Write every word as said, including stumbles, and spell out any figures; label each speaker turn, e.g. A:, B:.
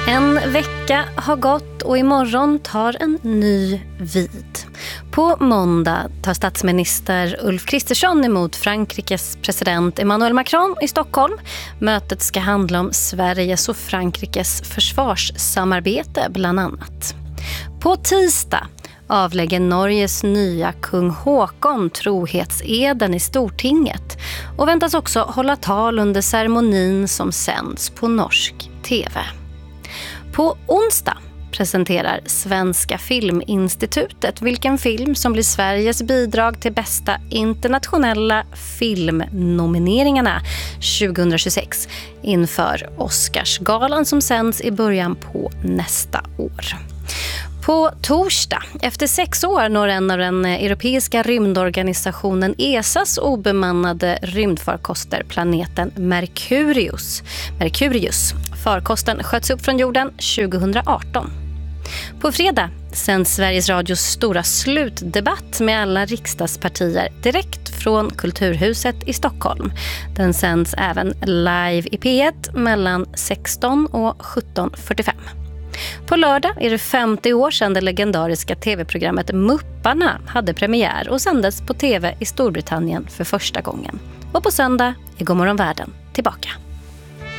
A: En vecka har gått och imorgon tar en ny vid. På måndag tar statsminister Ulf Kristersson emot Frankrikes president Emmanuel Macron i Stockholm. Mötet ska handla om Sveriges och Frankrikes försvarssamarbete bland annat. På tisdag avlägger Norges nya kung Håkon trohetseden i Stortinget och väntas också hålla tal under ceremonin som sänds på norsk tv. På onsdag presenterar Svenska Filminstitutet vilken film som blir Sveriges bidrag till bästa internationella filmnomineringarna tjugohundratjugosex inför Oscarsgalan som sänds i början på nästa år. På torsdag, efter sex år, når en av den europeiska rymdorganisationen E S A:s obemannade rymdfarkoster planeten Merkurius. Merkurius. Farkosten sköts upp från jorden tjugohundraarton. På fredag sänds Sveriges Radios stora slutdebatt med alla riksdagspartier direkt från Kulturhuset i Stockholm. Den sänds även live i P ett mellan sexton och sjutton fyrtiofem. På lördag är det femtio år sedan det legendariska tv-programmet Mupparna hade premiär och sändes på tv i Storbritannien för första gången. Och på söndag är Godmorgon Världen tillbaka.